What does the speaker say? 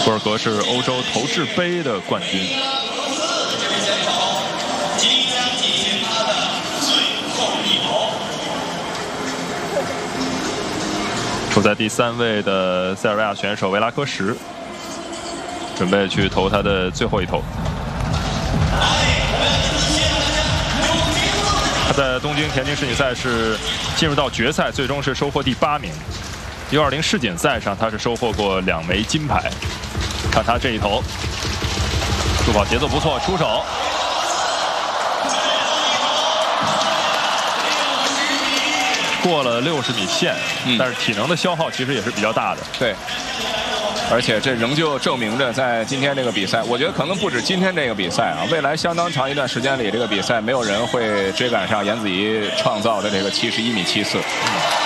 博尔格是欧洲投掷杯的冠军。处在第3位的塞尔维亚选手维拉科什，准备去投他的最后一投。他在东京田径世锦赛是进入到决赛，最终是收获第8名。U20世锦赛上，他是收获过2枚金牌。看他这一投，助跑节奏不错，出手。过了60米线，但是体能的消耗其实也是比较大的。 对，而且这仍旧证明着，在今天这个比赛，我觉得可能不止今天这个比赛啊，未来相当长一段时间里，这个比赛没有人会追赶上颜子怡创造的这个71.74米。